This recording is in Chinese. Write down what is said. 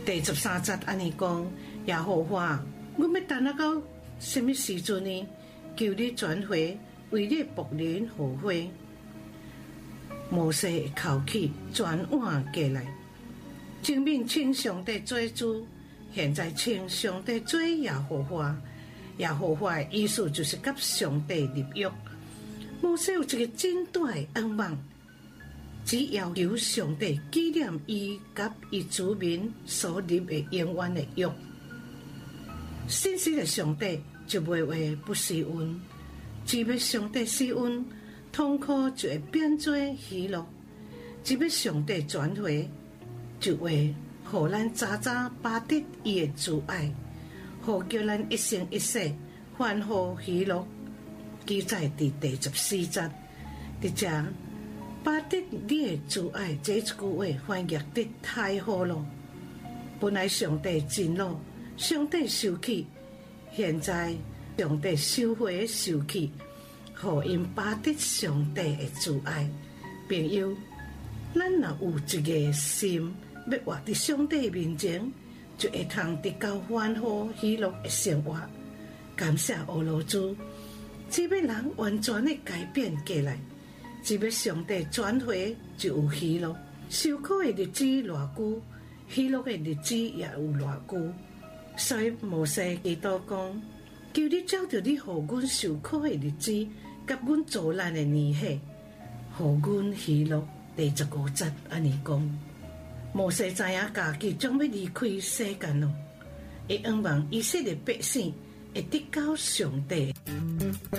第13节安尼讲，耶和华，我要等到什么时阵呢？求你转回，为你仆人后悔。摩西口气转换过来，前面请上帝做主，现在请上帝做耶和华。耶和华的意思就是跟上帝立约。摩西有一个真大的愿望，只要求上帝纪念伊甲伊子民所立的永远的约。信实的上帝就袂话不施恩，只要上帝施恩，痛苦就会变做喜乐；只要上帝转回，就会互咱早早巴得伊的慈爱，互叫咱一生一世欢呼喜乐。记载伫第14节，伫遮巴得你的慈爱这一句话翻译得太好了。本来上帝真怒，上帝生气，现在上帝收回生气，互因巴得上帝的慈爱。朋友，咱若有一个心要活伫上帝面前，就会通得到欢呼喜乐的生活。感谢俄罗斯，只要人完全的改变过来，只要上帝转回，就有喜乐。受苦的日子偌久，喜乐的日子也有偌久。所以摩西祈祷讲，求你照着你互阮受苦的日子，甲阮遭难的年岁，互阮喜乐。第15节安尼讲，摩西知影家己将要离开世间咯，会愿望以色列百姓会得到上帝。